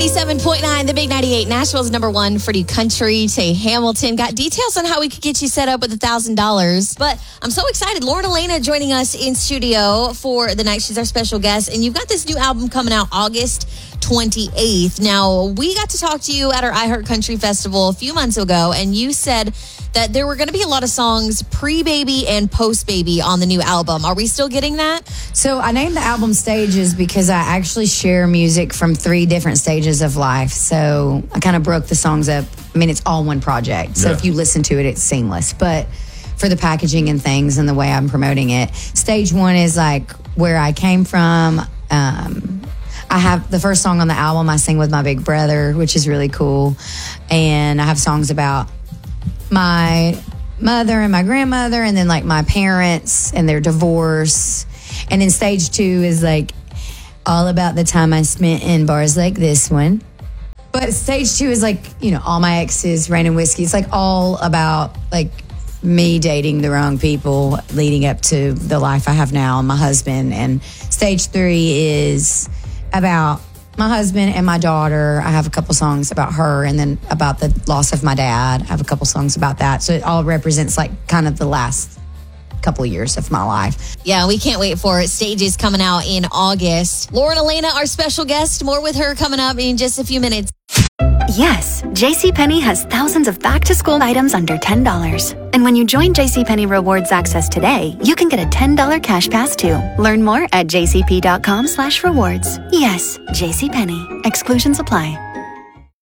97.9, the Big 98, Nashville's number one for new country. Tay Hamilton got details on how we could get you set up with $1,000. But I'm so excited. Lauren Elena joining us in studio for the night. She's our special guest. And you've got this new album coming out August 28th. Now, we got to talk to you at our iHeart Country Festival a few months ago, and you said that there were going to be a lot of songs pre-baby and post-baby on the new album. Are we still getting that? So I named the album Stages because I actually share music from 3 different stages of life. So I kind of broke the songs up. I mean, it's all one project. So if you listen to it, it's seamless. But for the packaging and things and the way I'm promoting it, stage 1 is like where I came from. I have the first song on the album I sing with my big brother, which is really cool. And I have songs about my mother and my grandmother, and then like my parents and their divorce. And then stage 2 is like all about the time I spent in bars like this one. But stage 2 is like, you know, all my exes, Rain and Whiskey. It's like all about like me dating the wrong people leading up to the life I have now and my husband. And stage 3 is about my husband and my daughter. I have a couple songs about her, and then about the loss of my dad. I have a couple songs about that. So it all represents like kind of the last couple years of my life. Yeah, we can't wait for it. Stages coming out in August. Lauren Elena, our special guest. More with her coming up in just a few minutes. Yes, JCPenney has thousands of back-to-school items under $10. And when you join JCPenney Rewards Access today, you can get a $10 cash pass too. Learn more at jcp.com/rewards. Yes, JCPenney. Exclusions apply.